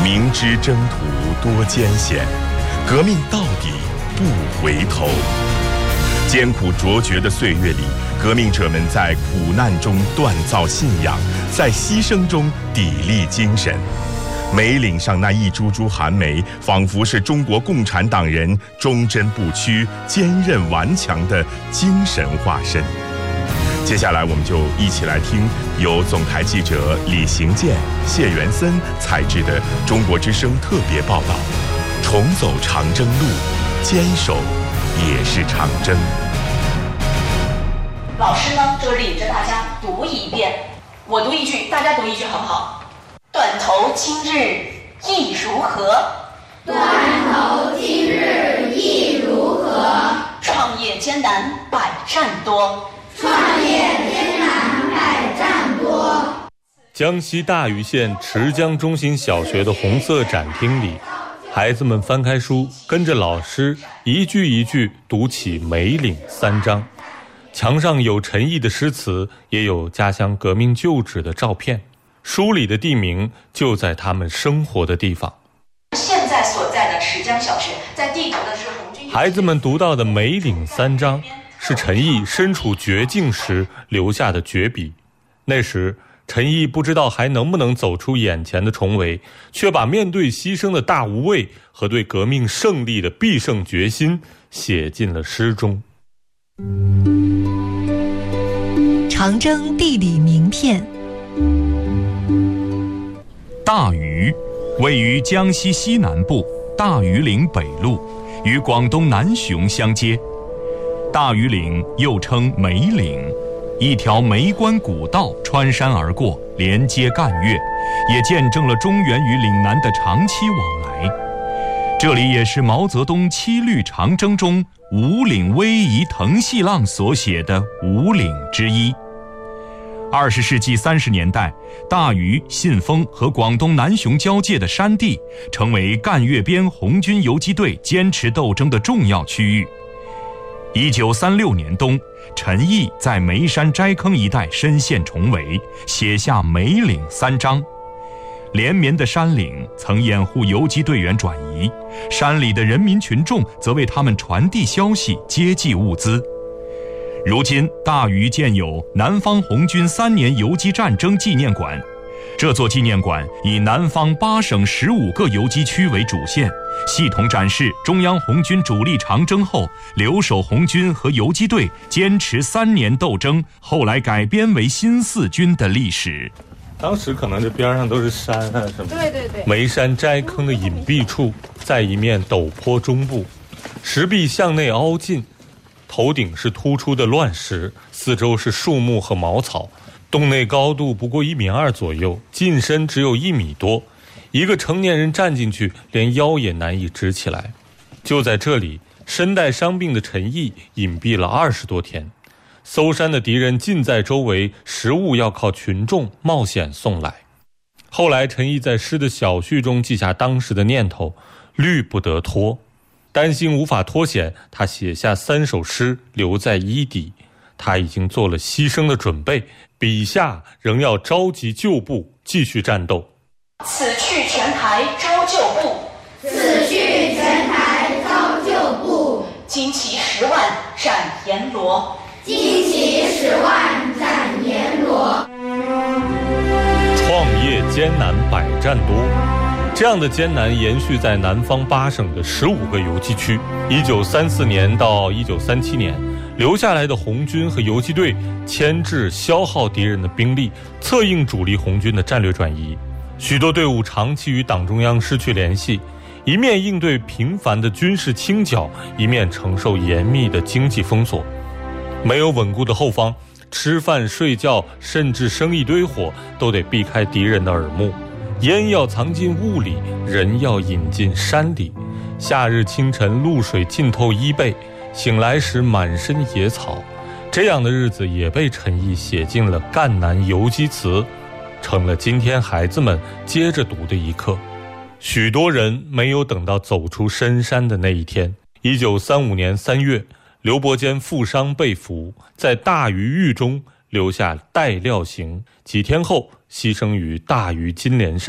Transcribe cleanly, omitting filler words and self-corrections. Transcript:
明知征途多艰险，革命到底不回头。艰苦卓绝的岁月里，革命者们在苦难中锻造信仰，在牺牲中砥砺精神。眉岭上那一株株寒梅，仿佛是中国共产党人忠贞不屈、坚韧顽强的精神化身。接下来，我们就一起来听由总台记者李行健、谢元森采制的中国之声特别报道：重走长征路，坚守也是长征。 老师呢，就领着大家读一遍，我读一句，大家读一句，好不好？断头今日意如何？ 断头今日意如何？ 创业艰难百战多。 创业艰难百战多。 江西大余县池江中心小学的红色展厅里，孩子们翻开书，跟着老师一句一句读起《梅岭三章》。墙上有陈毅的诗词，也有家乡革命旧址的照片。书里的地名就在他们生活的地方。 现在所在的池江小学，在地图的是红军。 孩子们读到的《梅岭三章》是陈毅身处绝境时留下的绝笔。那时陈毅不知道还能不能走出眼前的重围，却把面对牺牲的大无畏和对革命胜利的必胜决心写进了诗中。 长征地理名片。 大余位于江西西南部大余岭北麓，与广东南雄相接。大余岭又称梅岭，一条梅关古道穿山而过，连接赣粤，也见证了中原与岭南的长期往来。这里也是毛泽东七律长征中五岭逶迤腾细浪所写的五岭之一。20世纪30年代，大余、信丰和广东南雄交界的山地，成为赣粤边红军游击队坚持斗争的重要区域。1936年冬，陈毅在梅山斋坑一带深陷重围，写下《梅岭三章》。连绵的山岭曾掩护游击队员转移，山里的人民群众则为他们传递消息、接济物资。如今大余建有南方红军3年游击战争纪念馆，这座纪念馆以南方8省15个游击区为主线，系统展示中央红军主力长征后留守红军和游击队坚持3年斗争，后来改编为新四军的历史。 当时可能这边上都是山啊什么。 对对对。 梅山斋坑的隐蔽处，在一面陡坡中部，石壁向内凹进，头顶是突出的乱石，四周是树木和茅草，洞内高度不过1.2米左右，进深只有1米多，一个成年人站进去连腰也难以直起来。就在这里，身带伤病的陈毅隐蔽了20多天，搜山的敌人尽在周围，食物要靠群众冒险送来。后来陈毅在诗的小序中记下当时的念头：虑不得脱。担心无法脱险，他写下3首诗留在衣底。他已经做了牺牲的准备，笔下仍要召集旧部继续战斗。 此去全台招旧部， 此去全台招旧部， 旌旗10万斩阎罗， 旌旗10万斩阎罗。 创业艰难百战多，这样的艰难延续在南方8省的15个游击区。1934年到1937年，留下来的红军和游击队牵制消耗敌人的兵力，策应主力红军的战略转移。许多队伍长期与党中央失去联系，一面应对频繁的军事清剿，一面承受严密的经济封锁。没有稳固的后方，吃饭睡觉甚至生一堆火都得避开敌人的耳目。烟要藏进雾里，人要引进山里。夏日清晨，露水浸透衣背，醒来时满身野草。这样的日子也被陈毅写进了《赣南游击词》，成了今天孩子们接着读的一课。许多人没有等到走出深山的那一天。1935年3月，刘伯坚负伤被俘，在大余狱中留下带料刑，几天后牺牲于大余金莲山。